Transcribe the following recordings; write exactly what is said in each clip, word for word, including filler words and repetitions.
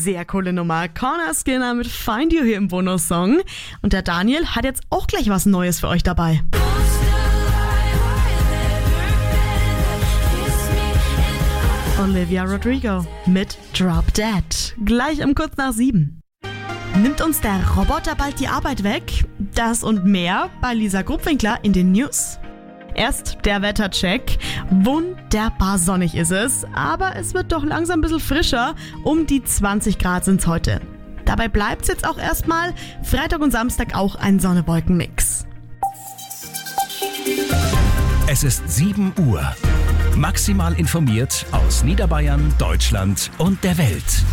sehr coole Nummer. Corner Skinner mit Find You hier im Bonus-Song. Und der Daniel hat jetzt auch gleich was Neues für euch dabei. Olivia Rodrigo mit Drop Dead. Gleich um kurz nach sieben. Nimmt uns der Roboter bald die Arbeit weg? Das und mehr bei Lisa Grubwinkler in den News. Erst der Wettercheck. Wunderbar sonnig ist es, aber es wird doch langsam ein bisschen frischer. Um die zwanzig Grad sind es heute. Dabei bleibt es jetzt auch erstmal. Freitag und Samstag auch ein Sonne-Wolken-Mix. Es ist sieben Uhr. Maximal informiert aus Niederbayern, Deutschland und der Welt.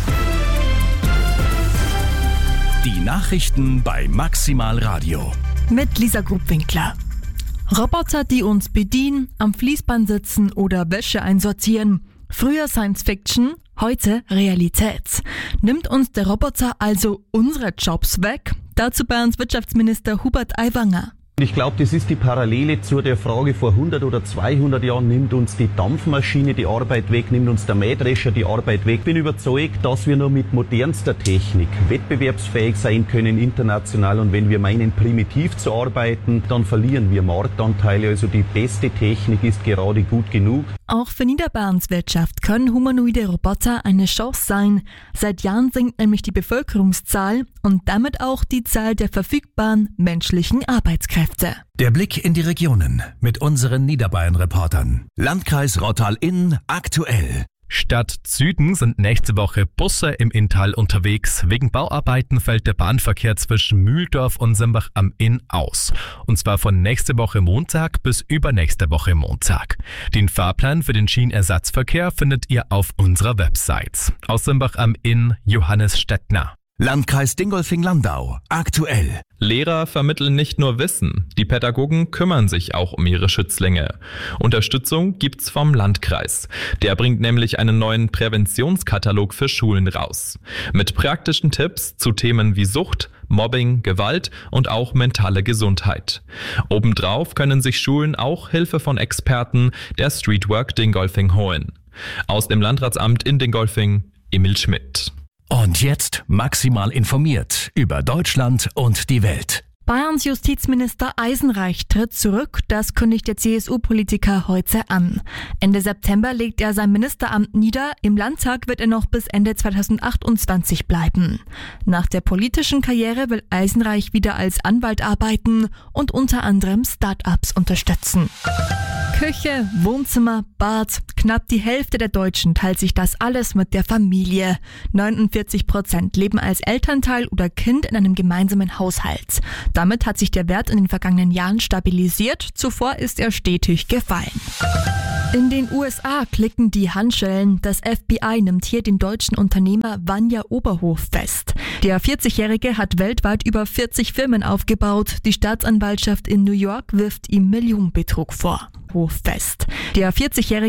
Die Nachrichten bei Maximal Radio. Mit Lisa Grubwinkler. Roboter, die uns bedienen, am Fließband sitzen oder Wäsche einsortieren. Früher Science Fiction, heute Realität. Nimmt uns der Roboter also unsere Jobs weg? Dazu Bayerns Wirtschaftsminister Hubert Aiwanger. Ich glaube, das ist die Parallele zu der Frage vor hundert oder zweihundert Jahren, nimmt uns die Dampfmaschine die Arbeit weg, nimmt uns der Mähdrescher die Arbeit weg. Ich bin überzeugt, dass wir nur mit modernster Technik wettbewerbsfähig sein können international, und wenn wir meinen, primitiv zu arbeiten, dann verlieren wir Marktanteile. Also die beste Technik ist gerade gut genug. Auch für Niederbayerns Wirtschaft können humanoide Roboter eine Chance sein. Seit Jahren sinkt nämlich die Bevölkerungszahl und damit auch die Zahl der verfügbaren menschlichen Arbeitskräfte. Der Blick in die Regionen mit unseren Niederbayern-Reportern. Landkreis Rottal-Inn aktuell. Stadt Süden sind nächste Woche Busse im Inntal unterwegs. Wegen Bauarbeiten fällt der Bahnverkehr zwischen Mühldorf und Simbach am Inn aus. Und zwar von nächste Woche Montag bis übernächste Woche Montag. Den Fahrplan für den Schienenersatzverkehr findet ihr auf unserer Website. Aus Simbach am Inn Johannes Stettner. Landkreis Dingolfing-Landau aktuell. Lehrer vermitteln nicht nur Wissen, die Pädagogen kümmern sich auch um ihre Schützlinge. Unterstützung gibt's vom Landkreis. Der bringt nämlich einen neuen Präventionskatalog für Schulen raus. Mit praktischen Tipps zu Themen wie Sucht, Mobbing, Gewalt und auch mentale Gesundheit. Obendrauf können sich Schulen auch Hilfe von Experten der Streetwork Dingolfing holen. Aus dem Landratsamt in Dingolfing, Emil Schmidt. Und jetzt maximal informiert über Deutschland und die Welt. Bayerns Justizminister Eisenreich tritt zurück, das kündigt der C S U-Politiker heute an. Ende September legt er sein Ministeramt nieder, im Landtag wird er noch bis Ende zweitausendachtundzwanzig bleiben. Nach der politischen Karriere will Eisenreich wieder als Anwalt arbeiten und unter anderem Start-ups unterstützen. Küche, Wohnzimmer, Bad. Knapp die Hälfte der Deutschen teilt sich das alles mit der Familie. neunundvierzig Prozent leben als Elternteil oder Kind in einem gemeinsamen Haushalt. Damit hat sich der Wert in den vergangenen Jahren stabilisiert. Zuvor ist er stetig gefallen. In den U S A klicken die Handschellen. Das F B I nimmt hier den deutschen Unternehmer Vanja Oberhof fest. Der vierzigjährige hat weltweit über vierzig Firmen aufgebaut. Die Staatsanwaltschaft in New York wirft ihm Millionenbetrug vor. Hof fest. Der vierzigjährige